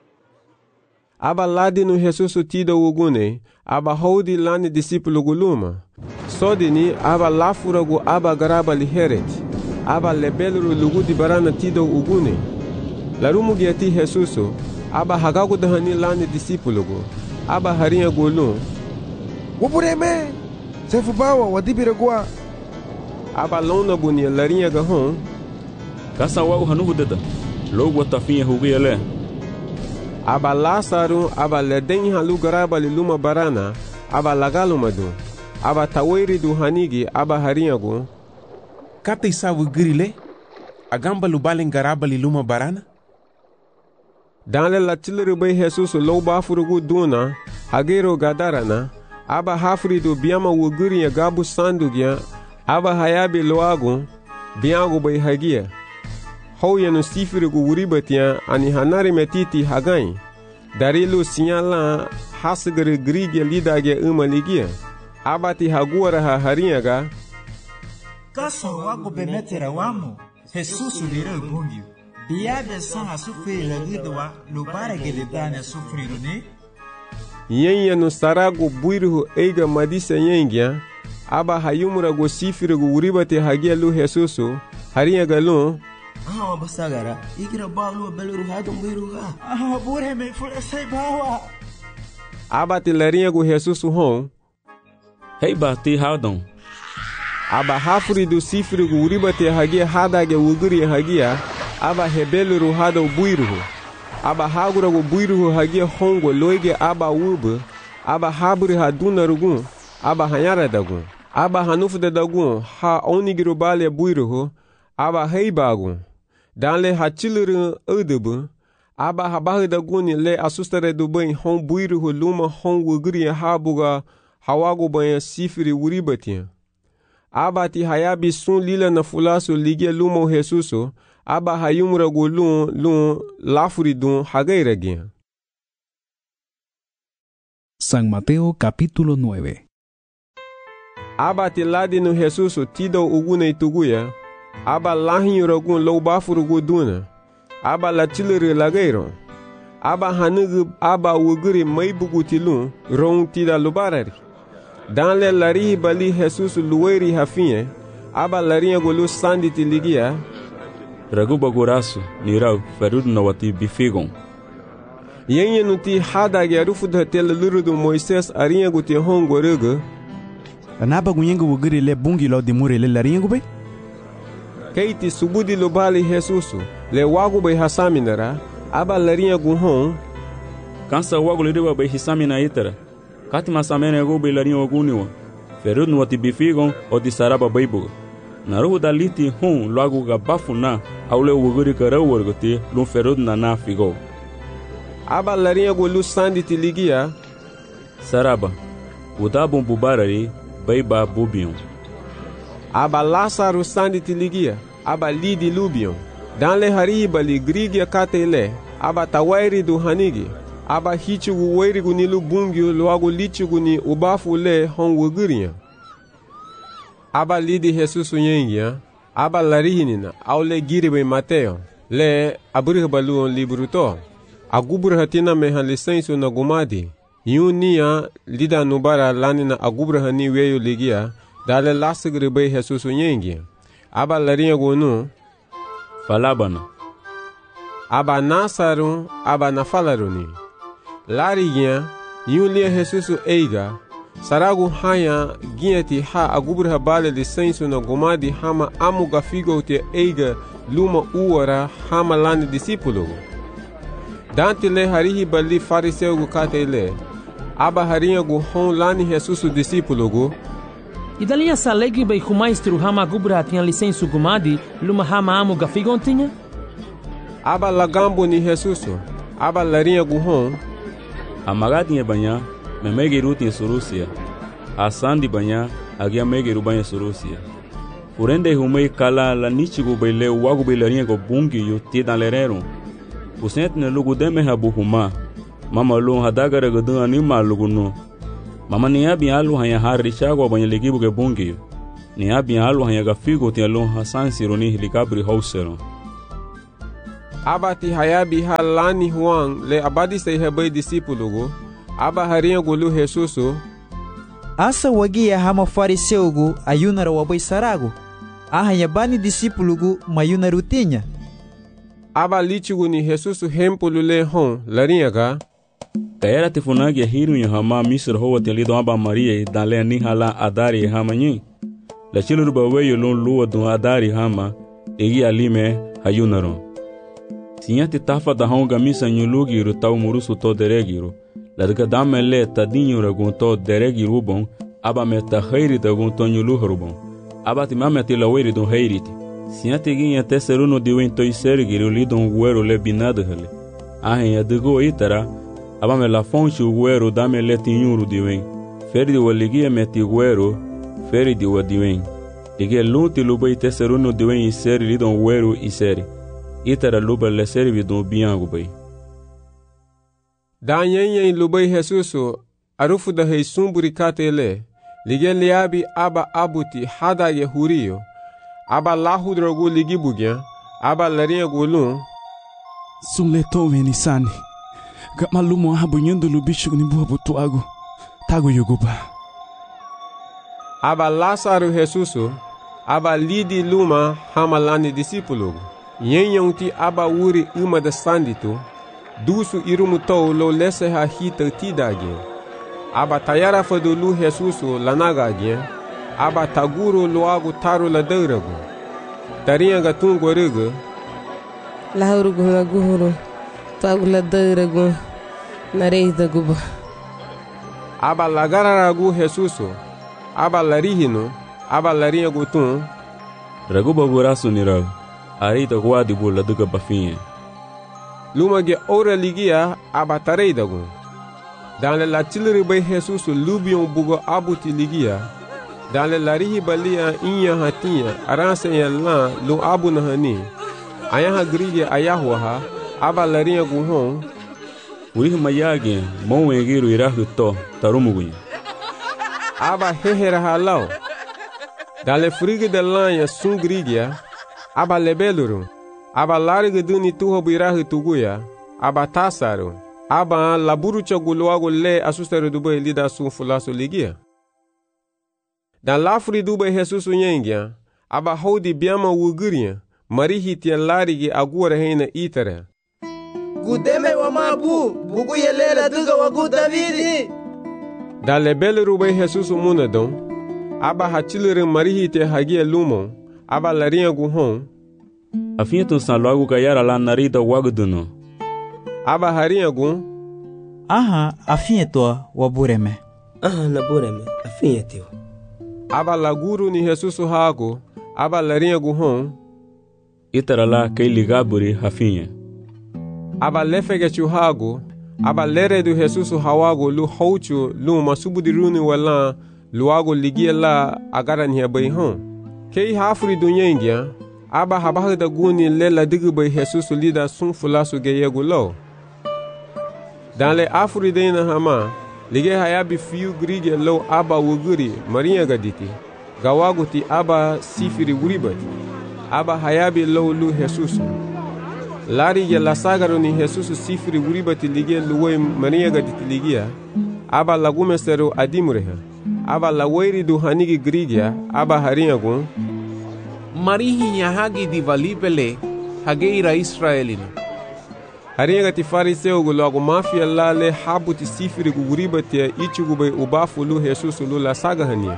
Aba ladi no Jesus tida ugune, aba hodi lani discípulo guluma. Sodini aba lafuragu aba garaba liheret. Aba lebeluru lugu di barana tida ugune. Larumu giati Jesus, aba hagagu dahani lani discípulo go. Aba harinha gulum. Wapureme! Sefu bawa wadibiragua. Aba lona buni larinha gahon. Kasa wa hanuhu deda. Logo tafinha huguyele. Aba Lázaro aba leden halu garaba liluma barana. Aba lagalumadu. Aba taweri du hanigi aba harinha go. Kata isawu grile? Agamba lubalen garaba liluma barana? Danle la tilere bay Jesus lo bafurugu duna. Hagero gadarana. Aba hafri do biama wuguri ya gabu sandugya. Aba hayabi loago. Biago bay hagia. Houya no sifirigu wuribatia ani hanari metiti hagai. Darilu sinyala hasgere grigya lidage umaligia. Abati haguara ha harinyaga. Kaso wago bemetera wamo. Jesus lira ubungyo. Biabe san asufiri lagidwa lubare gelidane sufiri ne. Yenya no sarago buiruhu eiga madisa yengya. Aba hayumura go sifirigu wuribate hagia lu Jesusu. Harinyaga lu. Ah, basagara. Igira balu beluru hado mbiruha. Ah, bure me fure sai bawa. Abati larinha go Jesus hon. Hey bati hadon. Aba hafuri do sifri go uribate hagia hadage wuguri hagia. Aba hebeluru hado buiruhu. Aba hagura go buiruhu hagia hongo loige aba wubu. Aba haburi haduna rugun. Aba hanyara dagun. Aba hanufu de dagun. Ha onigiro bale buiruhu. Aba heibagun. Danle hachiluru udubu. Aba habahu da guni le asustare do banho hon buiru luma hon wugri habuga hawago banha sifiri wuribatia. Aba ti hayabi sun lila na fulaso ligia luma Jesuso. Aba hayumura go lun lun lafuri dun hagairagia. San Mateo capítulo nueve. Aba ti ladi no Jesuso tida ugune ituguya. Aba lahin rogun low bafurugu duna. Aba la chilere lagairo. Aba hanugu aba wuguri maibugu tilun ron tida lubarari. Dan le lari bali Jesus luweri hafinye. Aba larinha golu sandi tiligia. Raguba gorasu nirau ferud na wati bifigon. Yenye nuti hada gerufu da tele lurudu Moises arinha guti hongo rugu. Anaba gunyengu wuguri le bungi lo dimure le larinha gube? Keiti subudi lubali Jesusu le wagu bay hasaminara aba larinha guhon. Kansa wagu le riba bay hisamina itara. Kati masamene go bay larinha oguniwa. Ferud no wati bifigon o di saraba baybuga. Naruhu daliti hon loagu ga bafuna aule wuguri kara wargote lun ferud na na figo. Aba larinha go lu sandi tiligia. Saraba. Udabon bubarari bayba bubion. Aba Lázaro sandi tiligia. Aba lidi lubion. Dan le hariba li grigia katele. Aba tawairi du hanigi. Aba hichugu weirigu ni lubungyo loagu lichugu ni ubafu le hon wuguria. Aba lidi Jesus yengia. Aba larihinina. Au le giribe Mateo. Le aburihbalu on libruto. Agubrahatina meha lisensu na gumadi. Yunia lida nubara lanina agubrahani weyo ligia. Dale lasagre bay Jesus yengia. Aba larinha gonu. Falabana. Aba nasaru, aba nafalaruni. Larigia, yulia Jesus eiga. Saragu haya giati ha agubra bale lisensu na gomadi hama amuga figo te eiga luma uara hama lani discípulo. Dante le harihi bali fariseu gu katele. Aba harinha gu hon lani Jesus discípulo gu. Idalinha salegri bay humaistru hama gubra tinha licença gumadi luma hama amu gafigon tinha? Aba lagambo ni Jesus. Aba larinha guhon. Amagadinha banha memegeru tinha surusia. Asandi banha agia megeru banha surusia. Urende humei kala la nichigu baile wagu bailarinha go bungi yu tidan lerero. Usent ne lugu deme habu huma. Mama lu hadagara gadun anima lugu no. Mama niya bialu hanya hari chagwa banha ligibu ge bungi. Ni abin alu hanya gafigo tia lon hasan sironi helikabri hauseron. Aba ti hayabi halani huang le abadi sei hebai disipulugu. Aba harinha gulu Jesusu. Asa wagia hama fariseugu ayunara wabai saragu. Ahanya bani disipulugu mayuna rutinya. Aba lichigu ni Jesusu hempulu le hon larinhaga. Kaera te funagi hiru nya hama misr hoa te lido aba Maria dan le ni hala adari hama nyi. La chiluru baweyo lon lua dun adari hama egi alime hayunaron. Sinya te tafa da honga misa nyulugiru tau murusu to deregiru. La deka dame le tadinho ragun to deregiru bon aba meta heiri da gun to nyuluhru bon. Aba ti mame te laweri dun heiriti. Sinya te ginha te seruno diwen to isergiru lidon guero le binada hele. Ahen ya dego itara aba me la fonchi guero dame le tinyuru diwen. Ferdi waligia meti guero feri di wadiwen. Ige lunti luba ite seruno diwen iseri lidon guero iseri. Itara luba le servi don biangu bay. Da nyenyen lubai Jesusu arufu da hei sumburi katele. Lige liabi aba abuti hada ye huriyo. Aba lahu drogu ligi bugya. Aba larinha gulun. Sunle to venisani. Gamalumo habu nyendo lubichu ni buha butuagu. Tago yoguba. Aba Lázaro Jesusu. Aba lidi luma hamalani disipulugu. Nyenyen ti aba uri uma da sanditu. Dusu irumutou lo lese ha hita tidage. Aba tayara fadulu Jesusu lanagage. Aba taguro lo agu taru la deuragu. Tarinha gatungo rugu. Lahurugu na guhuru. Tagu la deuragu. Nareida guba. Aba lagararagu Jesusu. Aba larihino. Aba larinha gutun. Raguba gurasu nirau. Arita guadi bula duga bafinha. Luma ge ora ligia aba tareidagu. Dans le latilri bay Jesus lubion bugo abuti ligia. Dans le larihi balia inya hatia aranse yalla lu abu nahani. Ayaha grige ayahwa aba larinha guhon. Uri mayage mon egiru irahu to tarumugu. Aba hehera halau. Dans le frigo de lanha sun grigia aba lebeluru. Aba larga duni tuho birahu tuguya. Aba tasaru. Aba laburu chagulu ago le asustaru dubai lida sun fulaso ligia. Dan lafri dubai Jesus nyengia. Aba hodi biama wuguria. Marihi tian larigi agura heina itara. Gudeme wa mabu. Bugu yelela duga wagu Davidi. Dan lebeluru bai Jesus munadon. Aba hachilere marihi te hagia lumon. Aba larinha guhon. Afinha tu san logo gayara lá narida waguduno. Aba harinha gun. Aha, afinha to wabureme. Aha, nabureme, afinha teu. Aba laguru ni Jesus hago. Aba larinha guhon. Itara lá kei ligaburi afinha. Aba lefege chuhago. Aba lere do Jesus hawago lu houchu lu masubudiruni wala luago ligia la agara ni abai hon. Kei hafuri dunyengia. Aba habaha da guni lela digu bay Jesus lida sun fulasu geyegu lo. Dans le afuri dena hama, lige hayabi fiu grige lo aba wuguri marinha gaditi. Gawaguti aba sifiri wuribati. Aba hayabi lo lu Jesus. Lari ya la sagaro ni Jesus sifiri wuribati lige luwe marinha gaditi ligia. Aba lagume sero adimureha. Aba laweiri du hanigi grige aba harinha gun. Marihi nyahagi di valipele hageira Israelina. Harinha ti fariseu gu logo mafia la le habuti sifiri gu guribati ichigu bay ubafu lu Jesus lu la saga hania.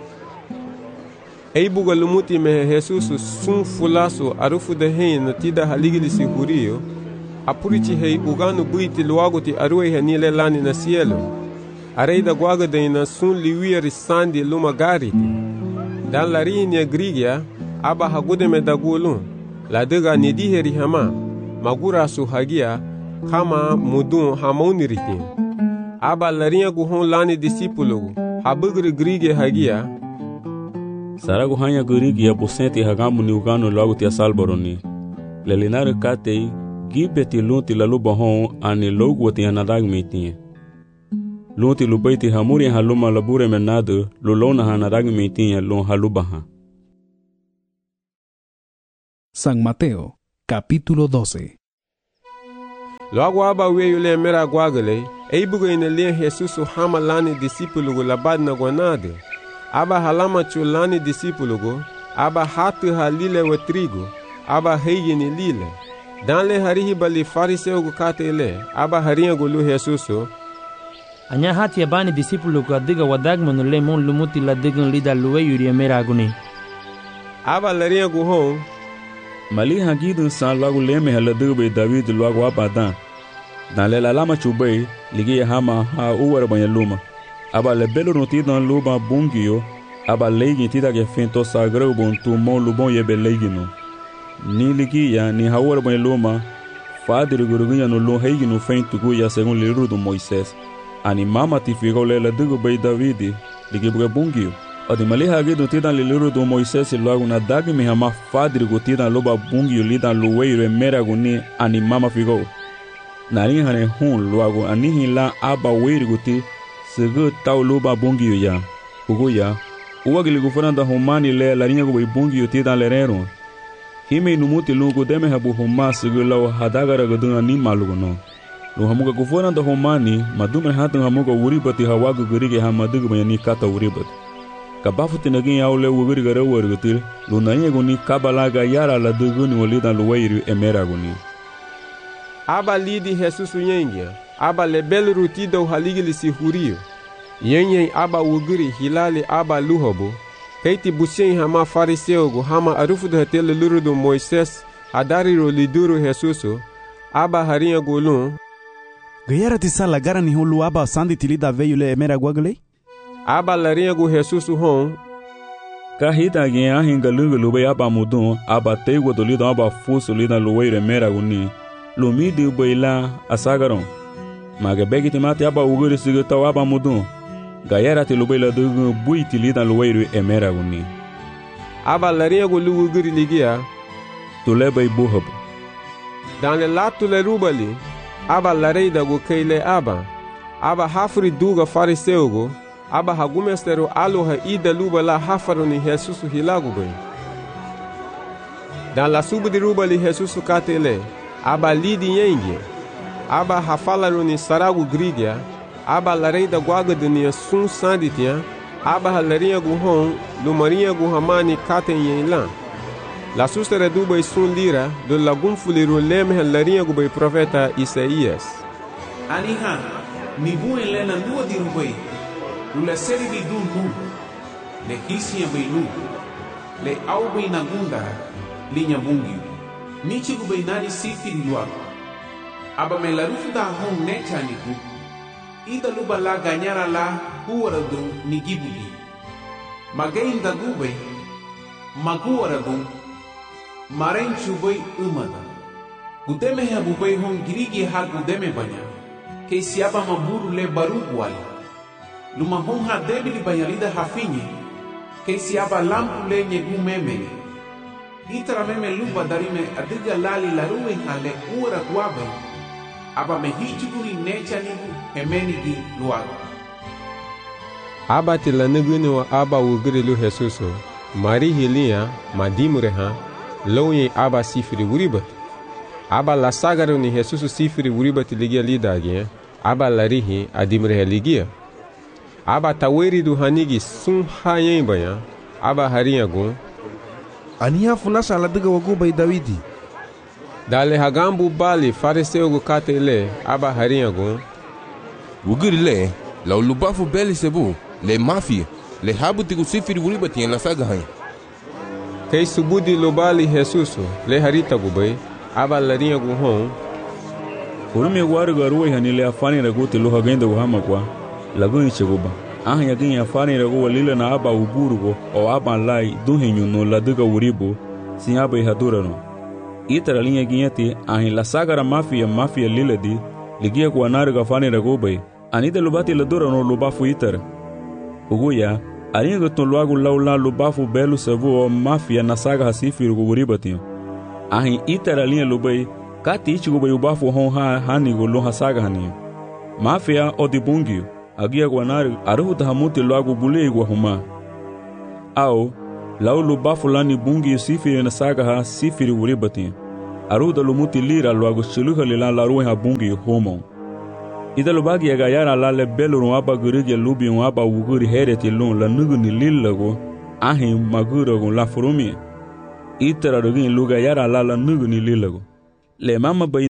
Eibuga lumuti me Jesus sun fulasu arufu de hein tida haligili si hurio. Apurichi hei uganu buiti luago ti arue hani le lani na cielo. Areida guaga de ina sun liwia risandi luma gariti. Dan la rinia grigia. Aba hagude me dagulun. La dega nidiheri hama. Magura su hagia. Kama mudun hamoniritin. Aba larinha guhon lani disipulugu. Habugri grige hagia. Saragu hanya grige ya posenti hagamu ni ugano logo tia salboroni. Lelinare katei. Gibeti lunti la luba hon ani logo tia nadag metinha. Lunti lubaiti hamuri haluma labure menado, lulona hanaragi meitinha lon halubaha. San Mateo, capítulo doce. Logo aba weyu le mera guagale, eibugo ina le Jesus hama lani disipulugo labad na guanade. Aba halama chulani disipulugo, aba hatu halile wa trigo, aba heigini lile. Danle harihi bali fariseo gu katele, aba harinha gulu Jesuso. Anya hati abani disipulugo adiga wadagmano le mon lumuti la digan lida luwe yuri mera aguni. Aba larinha gu hon, Mali hagidun san lagu leme haladube David lagu abadan. Dan le lalama chubay ligi hama ha uwar banyaluma. Aba le belo notidan luba bungio, aba legi tida ke fento sagrau bon tu mon lubon yebe legino. Ni ligi ya ni hawar banyaluma, fadir gurugunya no lo heigino fento guya según liru do Moisés. Ani mama tifigo le la dugube David ligi buga bungio. Odi mali hagidun tidan liru do Moisés lagu na dagi mi hama fadir gutidan luba bungio lidan luweiro emera guni ani mama figo. Nari hane hun luago anihi la aba weiri guti segu tau luba bungio ya. Ugo ya, uwa gili gufuranda humani le larinha gubai bungio tidan lerero. Hime inumuti lugu deme habu huma segu lau hadagara gadun ani malugo no. Lu hamuga gufuranda humani madume hatan hamuga uribati hawagu gurige hamadugu bayani kata uribati. Kabafu tinagin ya ule wuguri gara wargutil, lu nanye guni kabalaga yara la duguni walidan luwairu emera guni. Aba lidi Jesus yengia, aba lebel rutida uhaligili si hurio. Yenye aba wuguri hilali aba luhobo, keiti busien hama fariseo gu hama arufudu hatele lurudu Moises, hadariro liduru Jesuso, aba harinha gulun. Gayara tisala gara ni hulu aba sandi tilida veyu le emera guagale? Aba larinha gu Jesuso hon. Kahita gen ahin galugu lube aba mudun, aba teigo dolido aba fuso lida luweiro emera guni. Lumidi ubaila asagaron. Maga begiti mati aba uguri sigutaw aba mudun. Gayara ti lubaila dugu buiti lida luweiro emera guni. Aba larinha gu lu uguri ligia. Tuleba ibuhab. Dan le latu le rubali, aba lareida gu keile aba. Aba hafri duga fariseo gu, aba hagumestero aloha ida luba la hafaru ni Jesusu hilagu bai. Dan la subu di rubali Jesusu katele, aba lidi yengi, aba hafalaru ni saragu grigia, aba lareida guaga dunia sun sanditia, aba halarinha gu hon, lumarinha gu hamani katen yenlan. La sustere du bai sun lira, do lagum fuliru leme halarinha gu bai profeta Isaías. Aniha, mi buen lena nua di rubai, lula seri di du nu, le hisia bai nu, le au bai nagunda, linha bungiu. Nichi gu bai nani sifiri lua. Aba me la rufu da hong necha niku. Ida luba la ganyara la huara du ni gibugi. Magain da gu bai, maguara gu, maren chu bai umada. Gudeme ha bu bai hong girigi ha gudeme banya. Ke siaba maburu le baru wali. Luma hong ha debili banyalida hafinye. Ke siaba lampu le nyegu memeni. Itara meme lupa darime adiga lali laruwe hale ura guabe. Aba me hichuguri necha nigu hemeni gi luago. Aba tila nuguni wa aba ugiri lu Jesuso, mari hilia madimure ha, lounye aba sifiri uribat. Aba la sagaru ni Jesuso sifiri uribat ligia lidagye, aba larihi adimure ligia. Aba taweri du hanigi sun hayen baya, aba harinha gun. Aniha funasa la diga wagu bai Davidi. Dale hagambu bali fariseo gu katele, aba harinha gun. Wugiri le, la ulubafu beli sebu, le mafia, le habu tigu sifiri uribati en la saga hain. Kei subudi lobali Jesuso, le harita gu bai, aba larinha gu hon. Urumi waru garuwe hanile afani raguti luha genda uhama kwa, laguni cheguba. Ahan yagin afani ragu walila na aba uburugo o aba lai duhinyu no laduga uribu sin aba ihadura no. Itara linha ginhati ahin la sagara mafia mafia liladi ligia kwa naruga afani ragu bai anida lubati ladura no lubafu itara. Uguya arinha gutun luagu laula lubafu belu savu o mafia na saga hasifi rugu uribati. Ahin itara linha lubai kati ichigu bai ubafu hon ha hanigu luha saga hani. Mafia o dibungio agia guanari aruhuta hamuti lo agu bule igua huma. Au, lau lu bafulani bungi sifiri na saga ha sifiri uribatin. Aruhuta lu muti lira lo agu shiluha lila la ruhe ha bungi homon. Ida lu bagi aga yara la le belurun aba gurigi lubi un aba wuguri hereti lun la nugu ni lillago ahim maguragun la furumi. Itara rugin luga yara la la nugu ni lillago. Le mama bay.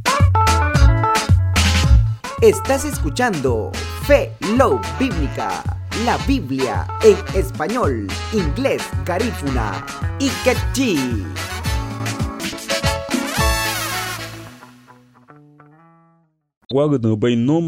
Estás escuchando Fe Love Bíblica, la Biblia en español, inglés, garífuna y quechí. Guagdo bay no